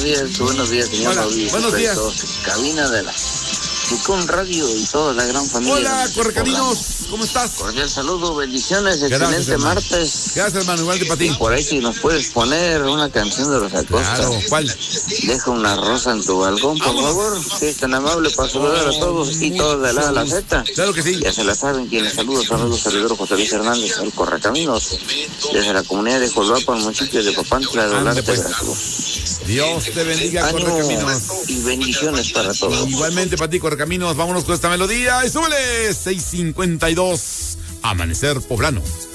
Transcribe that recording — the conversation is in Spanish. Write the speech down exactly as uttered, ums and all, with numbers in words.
buenos días, buenos días, señor. Hola, Mauricio, buenos días. Cabina de la Chicón Radio y toda la gran familia. Hola, Correcaminos, ¿cómo estás? Cordial saludo, bendiciones, Gracias, excelente hermano. martes. Gracias, hermano, igual que para ti. Y por ahí si nos puedes poner una canción de los Acosta. Claro, ¿cuál? Deja una rosa en tu balcón, por Vámonos. favor. Si es tan amable para saludar a todos y todos de la a la Z. Claro que sí. Ya se la saben quienes saludan son los servidores José Luis Hernández, el Correcaminos, desde la comunidad de Jolapa, municipio de Papantla, de Ande, Olarte, pues. Veracruz. Dios te bendiga, Ánimo Correcaminos. y bendiciones para todos. Igualmente para ti, Correcaminos. Vámonos con esta melodía y súbele. seis cincuenta y dos. Amanecer Poblano.